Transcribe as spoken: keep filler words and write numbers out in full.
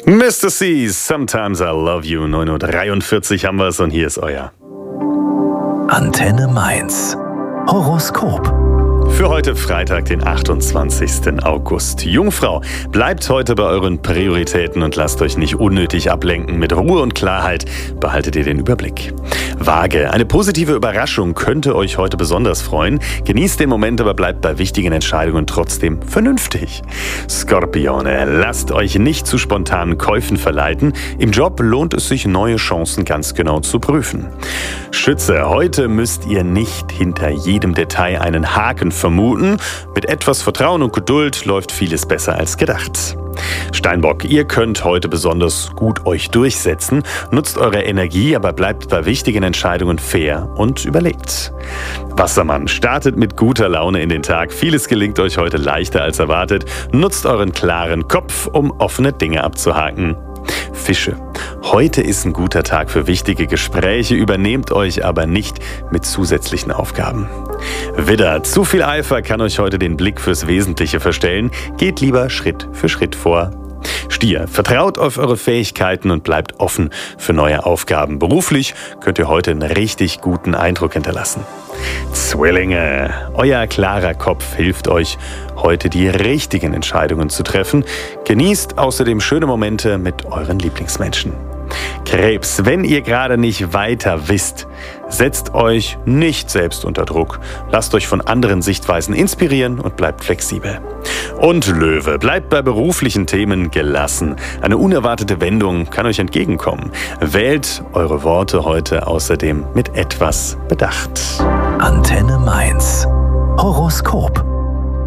Mister C, Sometimes I Love You, neun Uhr dreiundvierzig haben wir es und hier ist euer Antenne Mainz. Horoskop. Für heute Freitag, den achtundzwanzigsten August. Jungfrau, bleibt heute bei euren Prioritäten und lasst euch nicht unnötig ablenken. Mit Ruhe und Klarheit behaltet ihr den Überblick. Waage, eine positive Überraschung könnte euch heute besonders freuen. Genießt den Moment, aber bleibt bei wichtigen Entscheidungen trotzdem vernünftig. Skorpione, lasst euch nicht zu spontanen Käufen verleiten. Im Job lohnt es sich, neue Chancen ganz genau zu prüfen. Schütze, heute müsst ihr nicht hinter jedem Detail einen Haken vermuten. Mit etwas Vertrauen und Geduld läuft vieles besser als gedacht. Steinbock, ihr könnt heute besonders gut euch durchsetzen. Nutzt eure Energie, aber bleibt bei wichtigen Entscheidungen fair und überlegt. Wassermann, startet mit guter Laune in den Tag. Vieles gelingt euch heute leichter als erwartet. Nutzt euren klaren Kopf, um offene Dinge abzuhaken. Fische, heute ist ein guter Tag für wichtige Gespräche, übernehmt euch aber nicht mit zusätzlichen Aufgaben. Widder, zu viel Eifer kann euch heute den Blick fürs Wesentliche verstellen, geht lieber Schritt für Schritt vor. Stier, vertraut auf eure Fähigkeiten und bleibt offen für neue Aufgaben. Beruflich könnt ihr heute einen richtig guten Eindruck hinterlassen. Zwillinge, euer klarer Kopf hilft euch, heute die richtigen Entscheidungen zu treffen. Genießt außerdem schöne Momente mit euren Lieblingsmenschen. Krebs, wenn ihr gerade nicht weiter wisst, setzt euch nicht selbst unter Druck. Lasst euch von anderen Sichtweisen inspirieren und bleibt flexibel. Und Löwe, bleibt bei beruflichen Themen gelassen. Eine unerwartete Wendung kann euch entgegenkommen. Wählt eure Worte heute außerdem mit etwas Bedacht. Antenne Mainz. Horoskop.